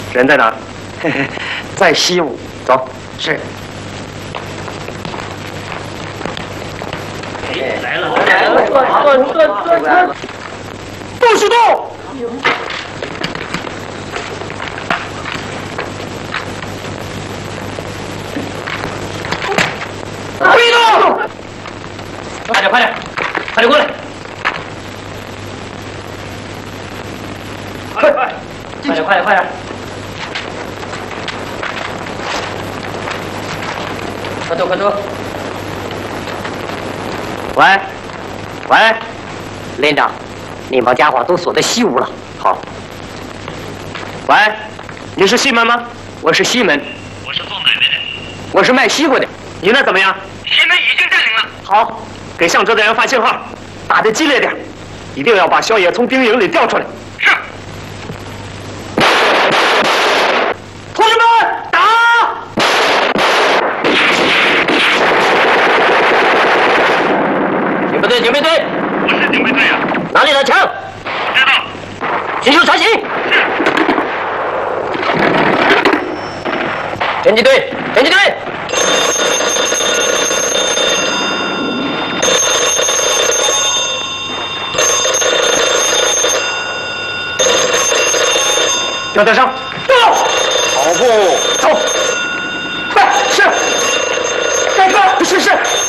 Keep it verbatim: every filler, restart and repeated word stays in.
人在哪儿？在西屋。走。是。 来了来了，坐坐坐坐坐。 不许动！别动！快点快点，快点过来！快快快点快点快点！快坐快坐！喂喂，连长，你把家伙都锁在西屋了。好。喂，你是西门吗？我是西门。 我是做买卖的。 我是卖西瓜的。你那怎么样？ 西门已经占领了。 好，给向哲的人发信号，打得激烈点，一定要把小野从兵营里调出来。 是。 同志们，打！警备队，警备队。 我是警备队啊。 哪里的枪？ 知道。 迅速查询。 是。 侦缉队，侦缉队。要带上，走，跑步，走，快，是，该干，是是。